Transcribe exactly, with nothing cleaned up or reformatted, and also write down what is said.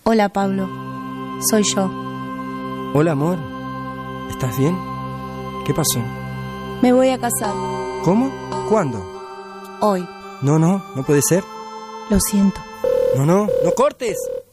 Hola, Pablo. Soy yo. Hola, amor. ¿Estás bien? ¿Qué pasó? Me voy a casar. ¿Cómo? ¿Cuándo? Hoy. No, no, no puede ser. Lo siento. No, no, no cortes.